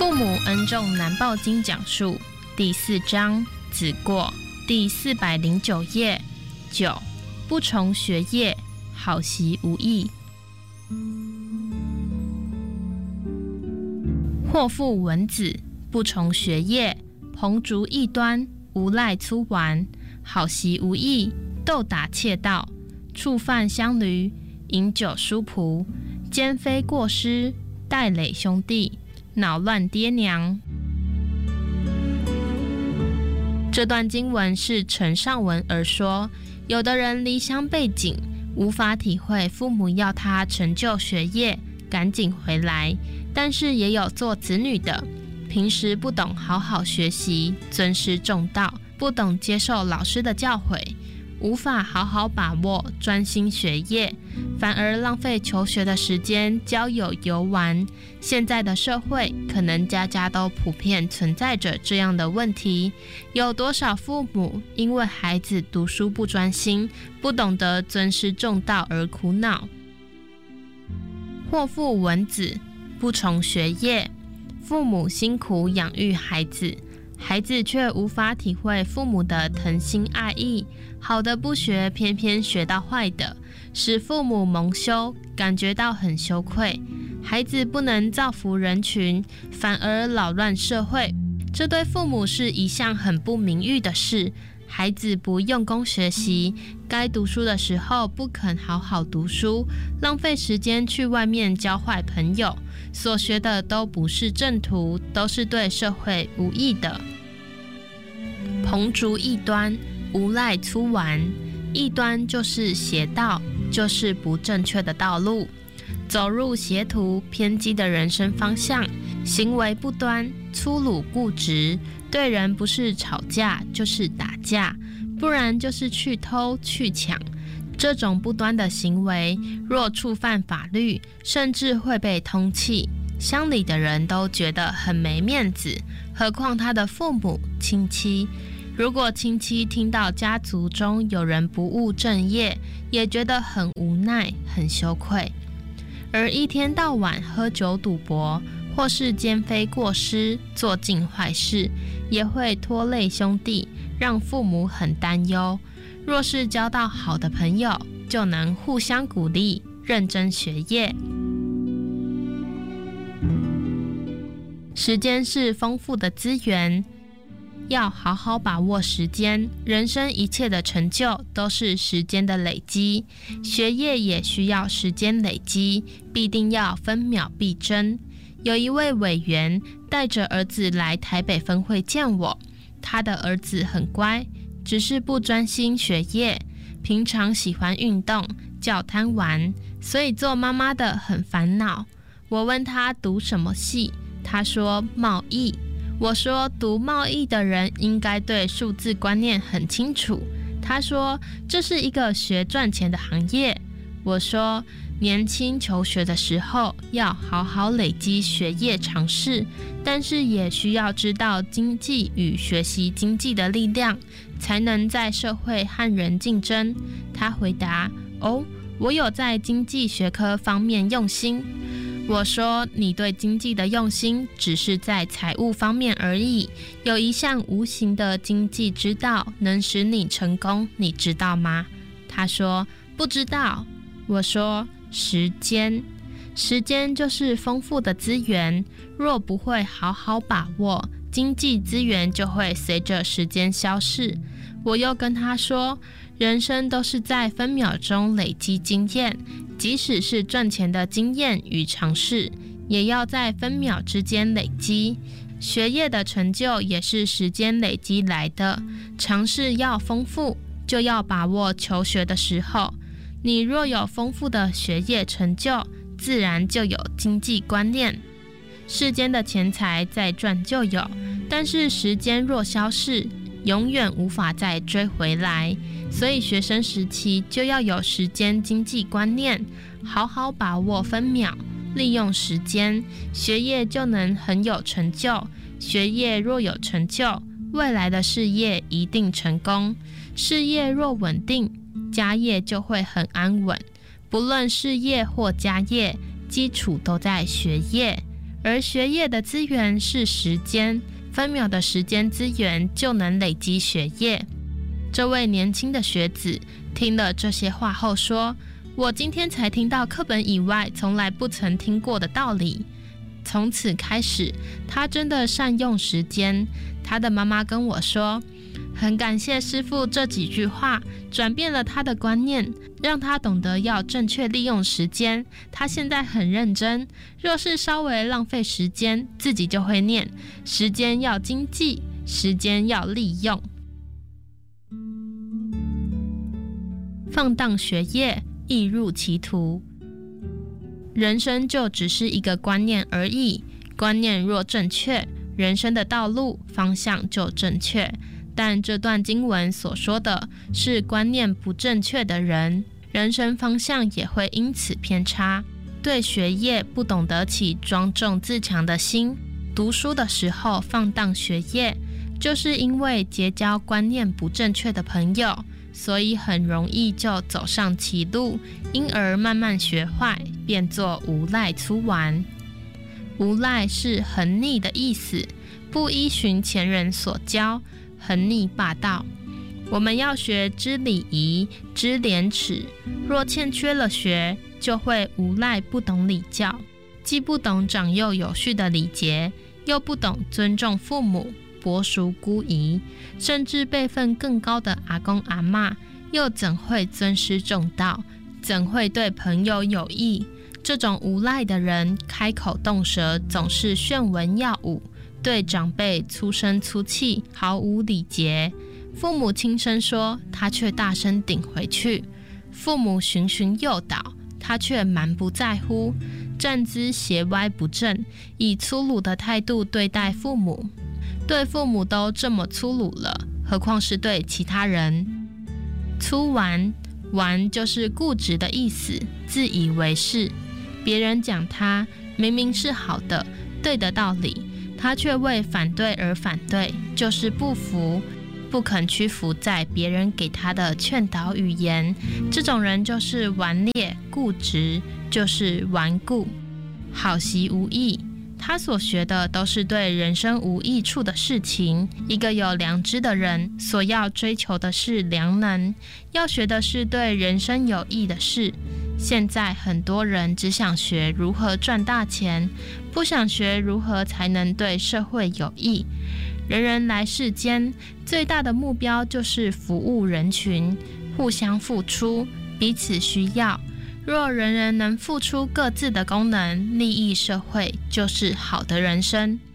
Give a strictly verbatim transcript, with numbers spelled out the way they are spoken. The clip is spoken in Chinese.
父母恩重难报经讲述第四章子过第四百零九页。九，不从学业，好习无益。祸父闻子，不从学业，朋逐异端，无赖粗玩，好习无益，斗打窃盗，触犯乡驴，饮酒书仆，奸非过失，带累兄弟，恼乱爹娘。这段经文是承上文而说，有的人离乡背井，无法体会父母要他成就学业，赶紧回来，但是也有做子女的，平时不懂好好学习，尊师重道，不懂接受老师的教诲，无法好好把握专心学业，反而浪费求学的时间交友游玩。现在的社会可能家家都普遍存在着这样的问题，有多少父母因为孩子读书不专心，不懂得尊师重道而苦恼。祸父闻子，不从学业，父母辛苦养育孩子，孩子却无法体会父母的疼心爱意，好的不学，偏偏学到坏的，使父母蒙羞，感觉到很羞愧。孩子不能造福人群，反而扰乱社会，这对父母是一项很不名誉的事。孩子不用功学习，该读书的时候不肯好好读书，浪费时间去外面交坏朋友，所学的都不是正途，都是对社会无益的。朋逐异端，无赖粗玩。异端就是邪道，就是不正确的道路，走入邪途偏激的人生方向，行为不端，粗鲁固执，对人不是吵架就是打架，不然就是去偷去抢。这种不端的行为若触犯法律，甚至会被通缉，乡里的人都觉得很没面子，何况他的父母亲戚。如果亲戚听到家族中有人不务正业，也觉得很无奈很羞愧，而一天到晚喝酒赌博，或是奸非过失，做尽坏事，也会拖累兄弟，让父母很担忧。若是交到好的朋友，就能互相鼓励，认真学业。时间是丰富的资源，要好好把握时间，人生一切的成就都是时间的累积，学业也需要时间累积，必定要分秒必争。有一位委员带着儿子来台北分会见我，他的儿子很乖，只是不专心学业，平常喜欢运动，较贪玩，所以做妈妈的很烦恼。我问他读什么系，他说贸易。我说读贸易的人应该对数字观念很清楚，他说这是一个学赚钱的行业。我说年轻求学的时候要好好累积学业常识，但是也需要知道经济与学习经济的力量，才能在社会和人竞争。他回答，哦，我有在经济学科方面用心。我说你对经济的用心只是在财务方面而已，有一项无形的经济之道能使你成功，你知道吗？他说不知道。我说时间，时间就是丰富的资源，若不会好好把握，经济资源就会随着时间消逝。我又跟他说，人生都是在分秒钟累积经验，即使是赚钱的经验与常识，也要在分秒之间累积。学业的成就也是时间累积来的，常识要丰富，就要把握求学的时候。你若有丰富的学业成就，自然就有经济观念。世间的钱财再赚就有，但是时间若消逝，永远无法再追回来。所以学生时期就要有时间经济观念，好好把握分秒，利用时间，学业就能很有成就。学业若有成就，未来的事业一定成功。事业若稳定，家业就会很安稳。不论事业或家业，基础都在学业。 而学业的资源是时间，分秒的时间资源就能累积学业。这位年轻的学子听了这些话后说，我今天才听到课本以外从来不曾听过的道理。从此开始，他真的善用时间。他的妈妈跟我说，很感谢师父这几句话转变了他的观念，让他懂得要正确利用时间。他现在很认真，若是稍微浪费时间，自己就会念，时间要经济，时间要利用。放荡学业，易入歧途。人生就只是一个观念而已，观念若正确，人生的道路方向就正确。但这段经文所说的是观念不正确的人，人生方向也会因此偏差。对学业不懂得起庄重自强的心，读书的时候放荡学业，就是因为结交观念不正确的朋友，所以很容易就走上歧路，因而慢慢学坏，变作无赖粗顽。无赖是横逆的意思，不依循前人所教，横逆霸道。我们要学知礼仪，知廉耻，若欠缺了学，就会无赖不懂礼教，既不懂长幼有序的礼节，又不懂尊重父母，薄俗姑姨，甚至辈分更高的阿公阿嬷，又怎会尊师重道，怎会对朋友有益？这种无赖的人，开口动舌总是炫文耀武，对长辈粗声粗气，毫无礼节。父母轻声说，他却大声顶回去；父母循循诱导，他却蛮不在乎，站姿斜歪不正，以粗鲁的态度对待父母。对父母都这么粗鲁了，何况是对其他人？粗顽，顽就是固执的意思，自以为是。别人讲他明明是好的、对的道理，他却为反对而反对，就是不服，不肯屈服在别人给他的劝导语言。这种人就是顽劣固执，就是顽固。好习无益，他所学的都是对人生无益处的事情。一个有良知的人，所要追求的是良能，要学的是对人生有益的事。现在很多人只想学如何赚大钱，不想学如何才能对社会有益。人人来世间，最大的目标就是服务人群，互相付出，彼此需要。若人人能付出各自的功能，利益社会，就是好的人生。